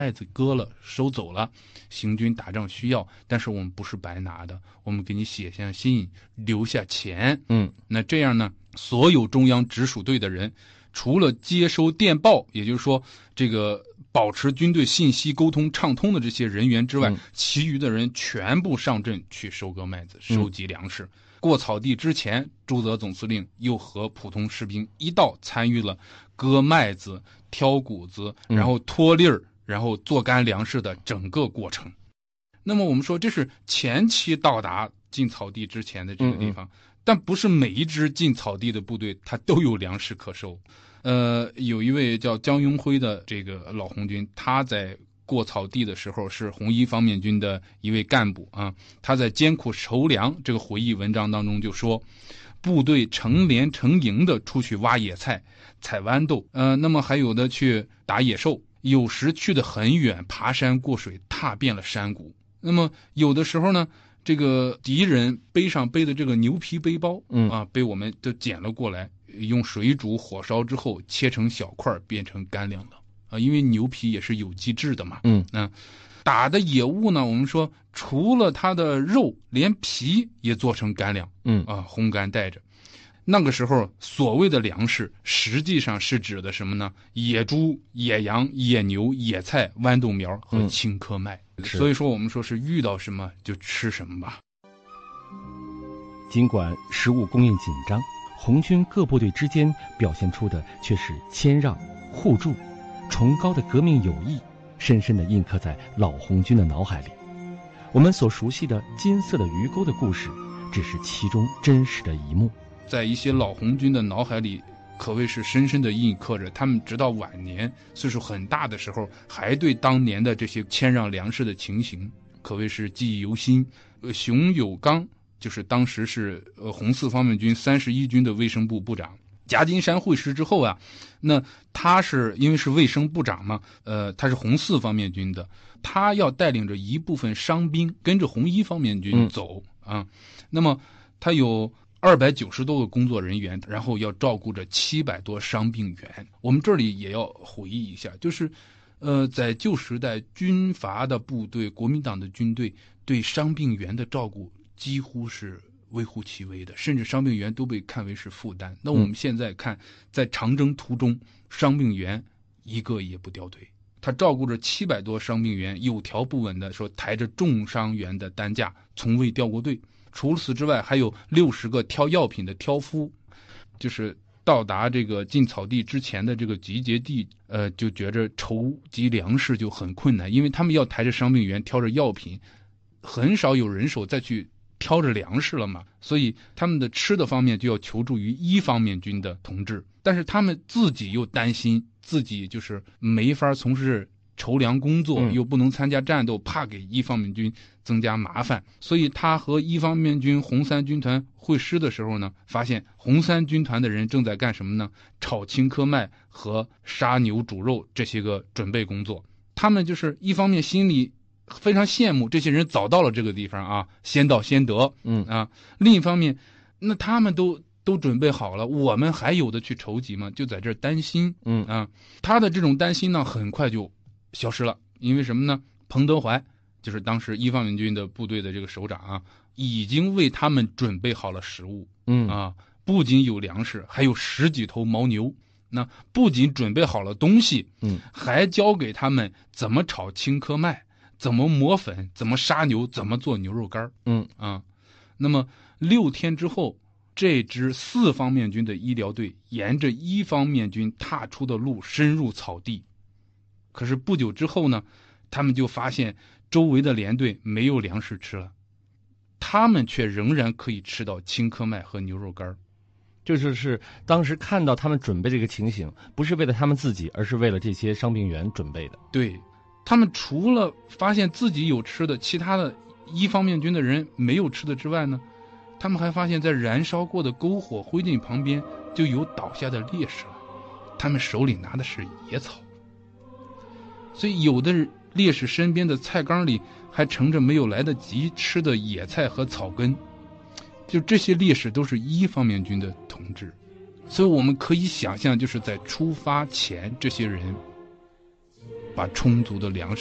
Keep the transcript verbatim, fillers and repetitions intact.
麦子割了收走了，行军打仗需要，但是我们不是白拿的，我们给你写下信，留下钱。 嗯， 那这样呢，所有中央直属队的人，除了接收电报，也就是说这个保持军队信息沟通畅通的这些人员之外， 嗯、 其余的人全部上阵去收割麦子，收集粮食。嗯、过草地之前，朱泽总司令又和普通士兵一道参与了割麦子、挑谷子，然后脱粒儿、嗯，然后做干粮食的整个过程。那么我们说这是前期到达进草地之前的这个地方，嗯嗯，但不是每一支进草地的部队它都有粮食可收。呃，有一位叫江永辉的这个老红军，他在过草地的时候是红一方面军的一位干部啊。他在艰苦筹粮这个回忆文章当中就说，部队成连成营的出去挖野菜、采豌豆，呃，那么还有的去打野兽，有时去得很远，爬山过水，踏遍了山谷。那么有的时候呢，这个敌人背上背的这个牛皮背包，嗯啊，被我们都捡了过来，用水煮火烧之后切成小块变成干粮的啊，因为牛皮也是有机质的嘛。嗯啊，打的野物呢，我们说除了它的肉，连皮也做成干粮。嗯啊，烘干带着。那个时候所谓的粮食实际上是指的什么呢？野猪、野羊、野牛、野菜、豌豆苗和青稞麦。嗯、所以说我们说是遇到什么就吃什么吧。 尽管食物供应紧张，红军各部队之间表现出的却是谦让、互助、崇高的革命友谊，深深地印刻在老红军的脑海里。我们所熟悉的金色的鱼钩的故事，只是其中真实的一幕。 在一些老红军的脑海里，可谓是深深地印刻着，他们直到晚年岁数很大的时候，还对当年的这些谦让粮食的情形可谓是记忆犹新。呃，熊有刚就是当时是呃红四方面军三十一军的卫生部部长。夹金山会师之后啊，那他是因为是卫生部长嘛，呃，他是红四方面军的，他要带领着一部分伤兵跟着红一方面军走、嗯、啊，那么他有二百九十多个工作人员，然后要照顾着七百多伤病员。我们这里也要回忆一下，就是呃，在旧时代军阀的部队，国民党的军队对伤病员的照顾几乎是微乎其微的，甚至伤病员都被看为是负担。那我们现在看，在长征途中，伤病员一个也不掉队，他照顾着七百多伤病员，有条不紊的说抬着重伤员的担架，从未掉过队。除此之外，还有六十个挑药品的挑夫，就是到达这个进草地之前的这个集结地，呃，就觉着筹集粮食就很困难，因为他们要抬着伤病员，挑着药品，很少有人手再去挑着粮食了嘛，所以他们的吃的方面就要求助于一方面军的同志，但是他们自己又担心自己就是没法从事筹粮工作，又不能参加战斗，怕给一方面军增加麻烦，所以他和一方面军红三军团会师的时候呢，发现红三军团的人正在干什么呢？炒青稞麦和杀牛煮肉这些个准备工作。他们就是一方面心里非常羡慕这些人早到了这个地方啊，先到先得，嗯啊，另一方面，那他们都都准备好了，我们还有的去筹集吗？就在这儿担心，嗯啊，他的这种担心呢，很快就消失了，因为什么呢？彭德怀就是当时一方面军的部队的这个首长啊，已经为他们准备好了食物，嗯啊，不仅有粮食，还有十几头牦牛。那不仅准备好了东西，嗯，还教给他们怎么炒青稞麦，怎么磨粉，怎么杀牛，怎么做牛肉干，嗯啊。那么六天之后，这支四方面军的医疗队沿着一方面军踏出的路深入草地。可是不久之后呢，他们就发现周围的连队没有粮食吃了，他们却仍然可以吃到青稞麦和牛肉干。 这就是当时看到他们准备这个情形，不是为了他们自己，而是为了这些伤病员准备的。 对，他们除了发现自己有吃的，其他的一方面军的人没有吃的之外呢，他们还发现在燃烧过的篝火灰烬旁边就有倒下的烈士了，他们手里拿的是野草，所以有的烈士身边的菜缸里还盛着没有来得及吃的野菜和草根。就这些烈士都是一方面军的同志，所以我们可以想象，就是在出发前这些人把充足的粮食